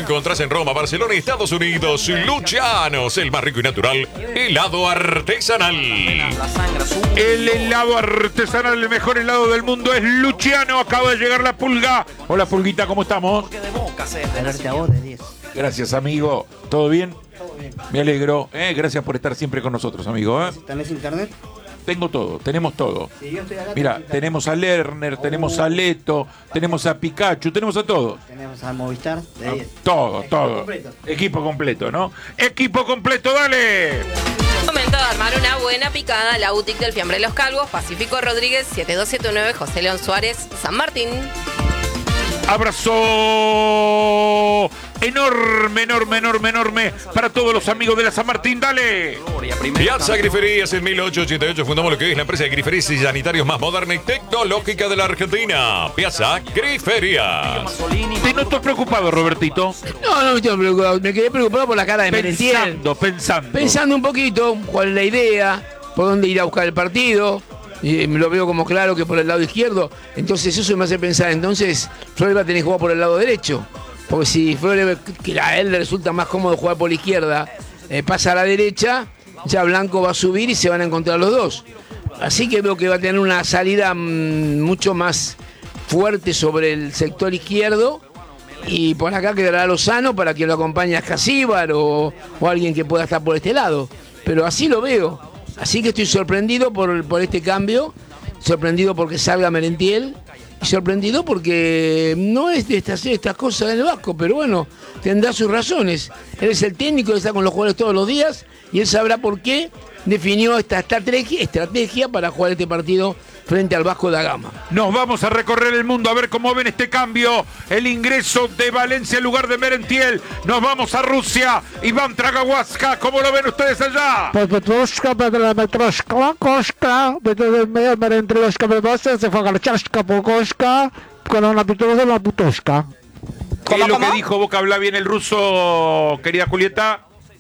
encontrás en Roma, Barcelona y Estados Unidos. Lucianos, el más rico y natural helado artesanal. El helado artesanal, el mejor helado del mundo es Luciano. Acaba de llegar la Pulga. Hola, Pulguita, ¿cómo estamos? Adelante a vos de 10. Gracias, amigo. ¿Todo bien? Todo bien. Me alegro. Gracias por estar siempre con nosotros, amigo. ¿Tenés internet? Tengo todo, tenemos todo. Si yo estoy acá, Mira, tenemos a Lerner, tenemos a Leto, tenemos a Pikachu, tenemos a todos. Tenemos al Movistar de 10. Todo, todo. completo. Equipo completo, ¿no? Equipo completo, dale. Momento de armar una buena picada. La boutique del Fiambre de los Calvos, Pacífico Rodríguez, 7279, José León Suárez, San Martín. Abrazo enorme, enorme, enorme, enorme para todos los amigos de la San Martín, dale. Piazza Griferías en 1888 fundamos lo que es la empresa de griferías y sanitarios más moderna y tecnológica de la Argentina. Piazza Griferías. Te noto preocupado, Robertito. No me estoy preocupado. Me quedé preocupado por la cara de Merentiel. Pensando un poquito cuál es la idea, por dónde ir a buscar el partido. Y lo veo como claro que por el lado izquierdo. Entonces eso me hace pensar, entonces Flores va a tener que jugar por el lado derecho. Porque si Flores, que a él le resulta más cómodo jugar por la izquierda, pasa a la derecha, ya Blanco va a subir y se van a encontrar los dos. Así que veo que va a tener una salida mucho más fuerte sobre el sector izquierdo. Y por acá quedará Lozano para que lo acompañe a Casíbar o alguien que pueda estar por este lado. Pero así lo veo. Así que estoy sorprendido por este cambio, sorprendido porque salga Merentiel y sorprendido porque no es de estas cosas del Vasco, pero bueno, tendrá sus razones. Él es el técnico que está con los jugadores todos los días y él sabrá por qué definió esta estrategia para jugar este partido frente al Vasco da Gama. Nos vamos a recorrer el mundo a ver cómo ven este cambio, el ingreso de Valencia en lugar de Merentiel. Nos vamos a Rusia, Iván Tragahuasca, ¿cómo lo ven ustedes allá? Petrushka, Petrushka, Koshka, Merentielska, Petrushka, se fue a Galchashka, Pokoshka, con una pintura de la Putoshka. ¿Qué es lo que dijo Boca? ¿Habla bien el ruso, querida Julieta?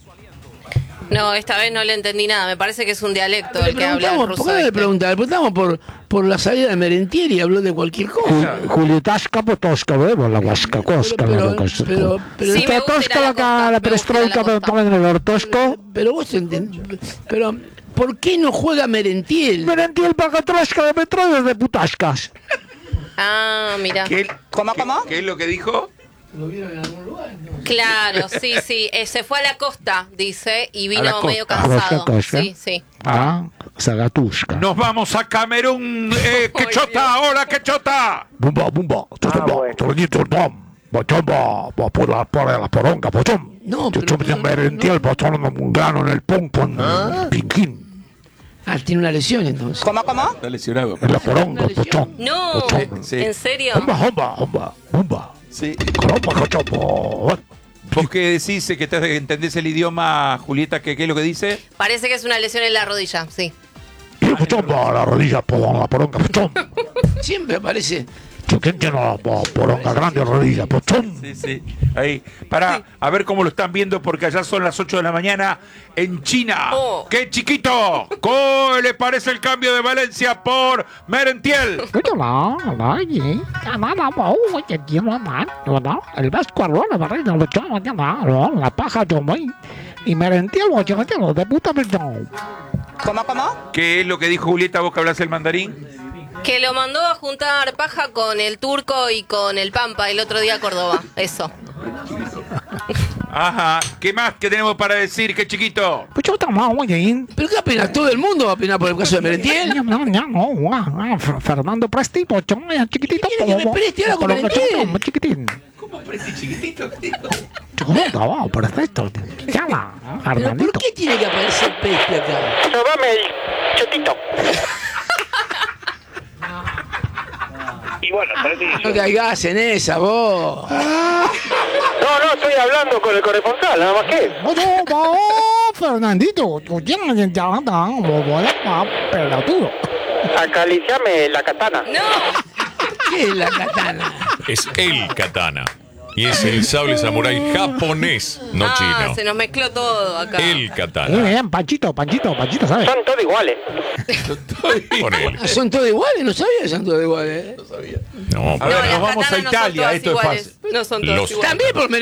No, esta vez no le entendí nada. Me parece que es un dialecto el que habla el ruso. ¿Por qué le preguntamos por la salida de Merentiel y habló de cualquier cosa? Julietashka, Potoshka, vemos la Huasca, Koshka, la Koshka. Sí, me gusta la perestroika, pero también el ortosco. Pero vos entendés. Pero, ¿por qué no juega Merentiel? Merentiel Pagatroshka de Petroles de Putashkas. Ah, mira. ¿Cómo? ¿Qué es lo que dijo? ¿Lo vieron en algún lugar? No. Claro, sí. Se fue a la costa, dice, y vino costa. medio cansado. Sí. Ah, Zagatushka. Nos vamos a Camerún. ¡Quechota! ¡Hola, Quechota! Bumba, tornito, bochomba, por la poronga, bochom. No, pero Merentiel, bochom, un grano en el pong, pinquín. Ah, tiene una lesión entonces. ¿Cómo? Está lesionado. En la poronga, bochom. No, Sí. ¿en serio? Bomba. Sí. Caramba, cochopo. ¿Vos qué decís? Que entendés el idioma, Julieta? ¿Qué es lo que dice? Parece que es una lesión en la rodilla, sí. Y bochomba, la rodilla, la poronga, bochom. Siempre aparece. ¿Quién tiene la poronga grande rodilla, bochom? Sí. Ahí. A ver cómo lo están viendo, porque allá son las 8 de la mañana en China. Oh. ¡Qué chiquito! ¿Cómo le parece el cambio de Valencia por Merentiel? El Vasco arroba la barriga, la paja, y Merentiel, de puta perdón. ¿Cómo? ¿Qué es lo que dijo Julieta? ¿Vos que hablas el mandarín? Que lo mandó a juntar paja con el turco y con el Pampa el otro día a Córdoba. Eso. Ajá. ¿Qué más que tenemos para decir? ¡Qué chiquito! ¿Pero qué apenas? ¿Todo el mundo va a penar por el caso de Merentiel? Fernando Presti, pochón, chiquitito. ¿Qué quiere que me preste ahora con Merentiel? Chiquitín. ¿Cómo Presti chiquitito? Chiquitito, perfecto. Llama, ¿Pero Armandito. por qué tiene que aparecer Presti acá? Dame el chetito. Y bueno, No te hagas en esa, vos. No, estoy hablando con el corresponsal, nada más que. Fernandito, pelotudo. Acariciame la katana. ¡No! ¿Qué es la katana? Es el katana. Y es el sable samurái japonés, no chino. Se nos mezcló todo acá. El katana. Bien, Panchito, ¿sabes? Son todos iguales. Ponele. ¿Son todos iguales? No sabía que son todos iguales. No, A ver, las nos vamos a katanas no son Italia. todas Esto es iguales. fácil. No son todas Los iguales. También por